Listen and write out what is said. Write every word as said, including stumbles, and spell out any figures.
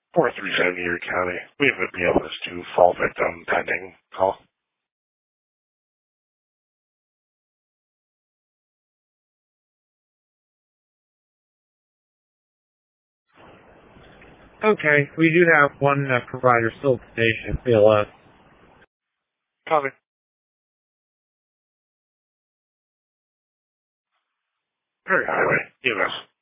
four three seven Erie County. We have a B L S two fall victim pending call. Okay, we do have one uh, provider still at the station, B L S. Copy. Very highway, E M S.